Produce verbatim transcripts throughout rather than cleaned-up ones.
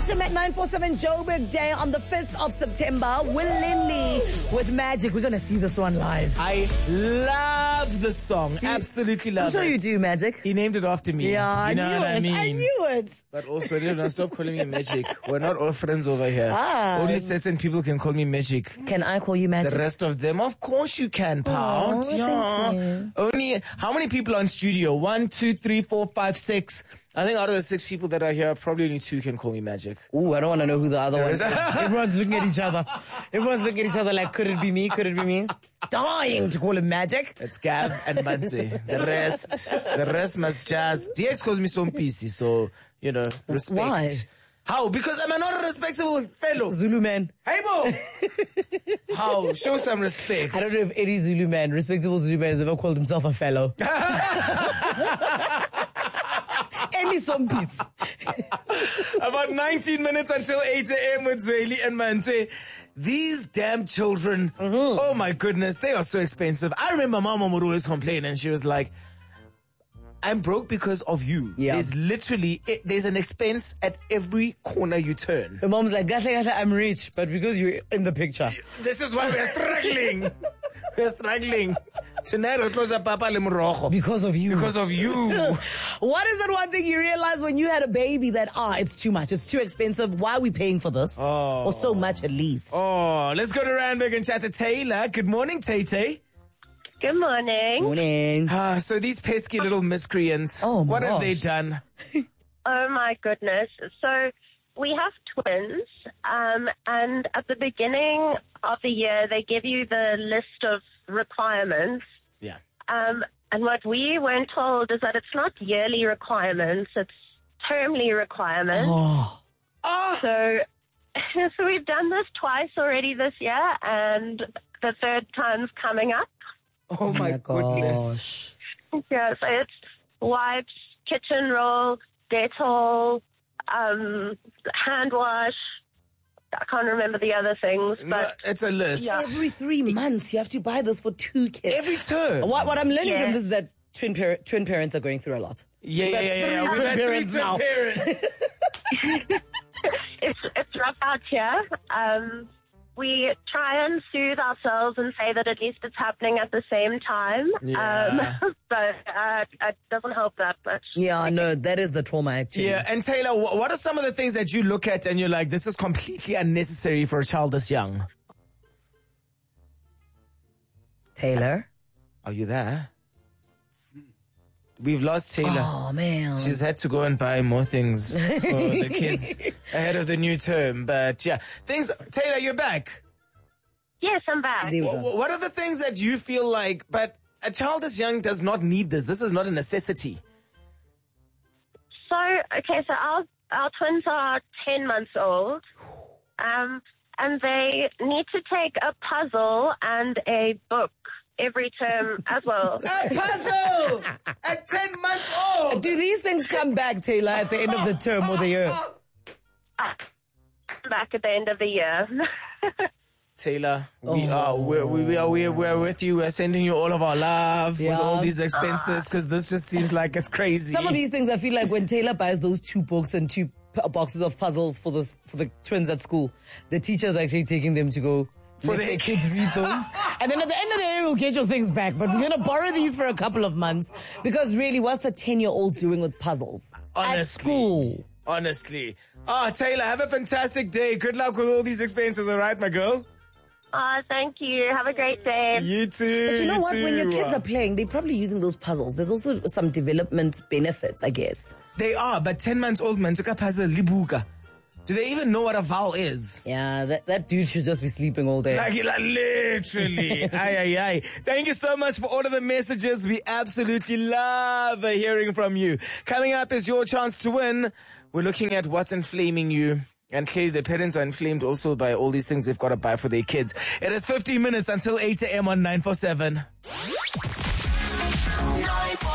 Catch him at nine four seven Joburg Day on the fifth of September. Will Lindley with Magic. We're going to see this one live. I love the song. You, Absolutely love it. I'm sure it. you do, Magic. He named it after me. Yeah, you know I knew what it. I mean? I knew it. But also, you know, stop calling me Magic. We're not all friends over here. Ah. Only certain people can call me Magic. Can I call you Magic? The rest of them, of course you can, Pound. Oh, yeah. thank you. Only, how many people on studio? One, two, three, four, five, six. I think out of the six people that are here, probably only two can call me Magic. Ooh, I don't want to know who the other one is. Everyone's looking at each other. Everyone's looking at each other like, could it be me? Could it be me? Dying to call him Magic. It's Gav and Manzi. The rest, the rest must just... D X calls me some P C, so, you know, respect. Why? How? Because I'm not a respectable fellow. Zulu man. Hey, Bo! How? Show some respect. I don't know if any Zulu man, respectable Zulu man, has ever called himself a fellow. Any some piece. About nineteen minutes until eight a.m. with Zweli and Mante. These damn children, mm-hmm. Oh my goodness, they are so expensive. I remember Mama would always complain and she was like, I'm broke because of you. Yeah. There's literally, there's an expense at every corner you turn. The mom's like, Gasle, Gasle, I'm rich, but because you're in the picture. This is why we're struggling. We're struggling. Tonight we'll close up Papa Lemrojo. Because of you. Because of you. What is that one thing you realized when you had a baby that, ah, it's too much, it's too expensive, why are we paying for this? Oh. Or so much at least. Oh, let's go to Randburg and chat to Taylor. Good morning, Tay-Tay. Good morning. Morning. Ah, so these pesky little miscreants, oh my what gosh. have they done? Oh my goodness. So we have twins, um, and at the beginning of the year, they give you the list of requirements. Yeah. Um, and what we weren't told is that it's not yearly requirements, it's termly requirements. Oh. Oh. So, so we've done this twice already this year, and the third time's coming up. Oh, my, my goodness. Yeah, so it's wipes, kitchen roll, Dettol, um, hand wash. I can't remember the other things, but No, it's a list. Yeah. Every three months, you have to buy this for two kids. Every term. What, what I'm learning Yeah. from this is that twin, par- twin parents are going through a lot. Yeah, yeah, yeah, yeah. We've We've had had three three parents twin now. parents. it's it's rough out here. Um, we try and soothe ourselves and say that at least it's happening at the same time. Yeah. Um, but uh, it doesn't help that much. Yeah, no, that is the trauma actually. Yeah, and Taylor, wh- what are some of the things that you look at and you're like, this is completely unnecessary for a child this young? Taylor? Are you there? We've lost Taylor. Oh, man. She's had to go and buy more things for the kids ahead of the new term. But yeah, things. Taylor, you're back. Yes, I'm back. There we Wh- go. wh- What are the things that you feel like, but a child this young does not need this? This is not a necessity. So, okay, so our, our twins are ten months old. Um, and they need to take a puzzle and a book every term as well. A puzzle at ten months old. Do these things come back, Taylor, at the end of the term or the year? Back at the end of the year. Taylor, we Oh. are we're, we we are we're, we're with you. We're sending you all of our love Yeah. with all these expenses because this just seems like it's crazy. Some of these things, I feel like when Taylor buys those two books and two p- boxes of puzzles for the for the twins at school, the teacher's actually taking them to go For let their their kids read those. And then at the end of the day, we'll get your things back. But we're going to borrow these for a couple of months because really, what's a ten-year-old doing with puzzles? Honestly. At school. Honestly. Ah, Taylor, have a fantastic day. Good luck with all these expenses, all right, my girl? Oh, thank you. Have a great day. You too. But you know what? too. When your kids are playing, they're probably using those puzzles. There's also some development benefits, I guess. They are, but ten months old man took a puzzle, libuka. Do they even know what a vowel is? Yeah, that, that dude should just be sleeping all day. Like, like literally. Aye, aye, aye. Thank you so much for all of the messages. We absolutely love hearing from you. Coming up is your chance to win. We're looking at what's inflaming you. And clearly the parents are inflamed also by all these things they've got to buy for their kids. It is fifteen minutes until eight a.m. on nine four seven. nine four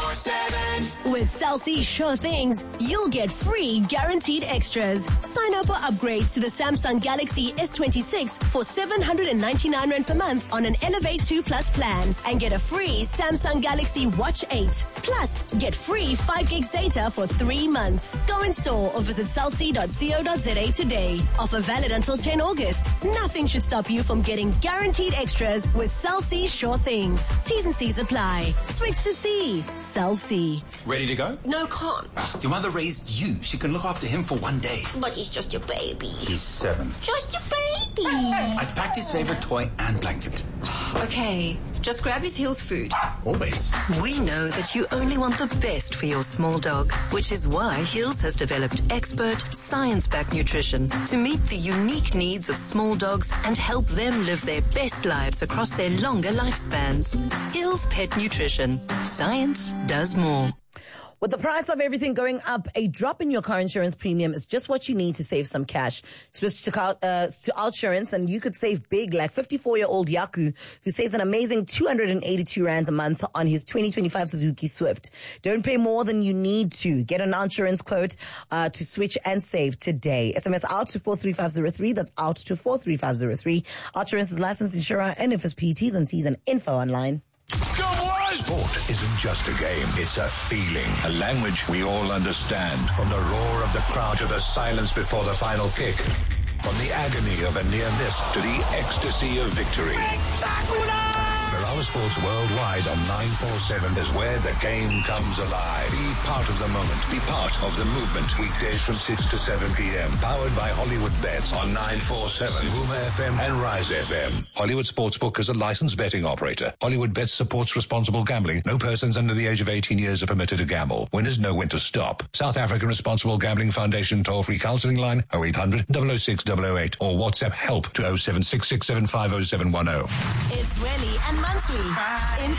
four seven. With Cell C Sure Things, you'll get free guaranteed extras. Sign up or upgrade to the Samsung Galaxy S twenty-six for seven hundred ninety-nine rand per month on an Elevate two Plus plan and get a free Samsung Galaxy Watch eight. Plus, get free five gigs data for three months. Go in store or visit cell c dot co dot za today. Offer valid until the tenth of August. Nothing should stop you from getting guaranteed extras with Cell C Sure Things. T's and C's apply. Switch to C. Cell C. Ready to go? No, can't. Your mother raised you. She can look after him for one day. But he's just your baby. He's seven. Just your baby. I've packed his favorite toy and blanket. Okay, just grab his Hills food. Always. We know that you only want the best for your small dog, which is why Hills has developed expert, science-backed nutrition to meet the unique needs of small dogs and help them live their best lives across their longer lifespans. Hills Pet Nutrition. Science does more. With the price of everything going up, a drop in your car insurance premium is just what you need to save some cash. Switch to car, uh, to Outsurance and you could save big, like fifty-four-year-old Yaku, who saves an amazing two hundred eighty-two rands a month on his twenty twenty-five Suzuki Swift. Don't pay more than you need to. Get an Outsurance quote uh, to switch and save today. S M S out to four three five zero three. That's out to four three five zero three. Outsurance is licensed insurer and F S P Ts and C's and info online. Sport isn't just a game, it's a feeling, a language we all understand. From the roar of the crowd to the silence before the final kick. From the agony of a near miss to the ecstasy of victory. Berawa Sports Worldwide on nine forty-seven is where the game comes alive. Be part of the moment. Be part of the movement. Weekdays from six to seven p.m. Powered by Hollywood Bets on nine forty-seven, Boomer F M and Rise F M. Hollywood Sportsbook is a licensed betting operator. Hollywood Bets supports responsible gambling. No persons under the age of eighteen years are permitted to gamble. Winners know when to stop. South African Responsible Gambling Foundation toll-free counseling line oh eight hundred, double oh six, double oh eight or WhatsApp help to oh seven six six seven five oh seven one oh. It's Welly and Mansui in